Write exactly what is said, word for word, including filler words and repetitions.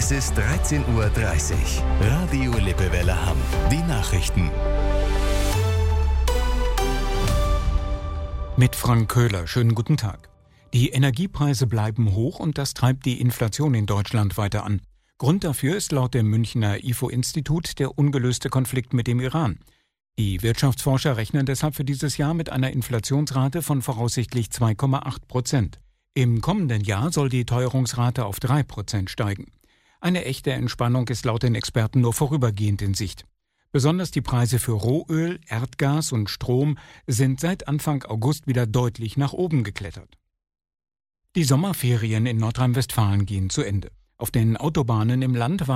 Es ist dreizehn Uhr dreißig. Radio Lippewelle Hamm. Die Nachrichten. Mit Frank Köhler. Schönen guten Tag. Die Energiepreise bleiben hoch und das treibt die Inflation in Deutschland weiter an. Grund dafür ist laut dem Münchner I F O-Institut der ungelöste Konflikt mit dem Iran. Die Wirtschaftsforscher rechnen deshalb für dieses Jahr mit einer Inflationsrate von voraussichtlich zwei Komma acht Prozent. Im kommenden Jahr soll die Teuerungsrate auf drei Prozent steigen. Eine echte Entspannung ist laut den Experten nur vorübergehend in Sicht. Besonders die Preise für Rohöl, Erdgas und Strom sind seit Anfang August wieder deutlich nach oben geklettert. Die Sommerferien in Nordrhein-Westfalen gehen zu Ende. Auf den Autobahnen im Land war